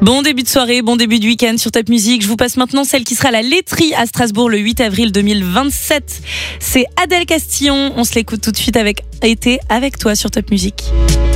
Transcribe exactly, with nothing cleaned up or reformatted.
Bon début de soirée, bon début de week-end sur Top Music. Je vous passe maintenant celle qui sera à la laiterie à Strasbourg le huit avril deux mille vingt-sept. C'est Adèle Castillon. On se l'écoute tout de suite avec Été avec toi sur Top Music.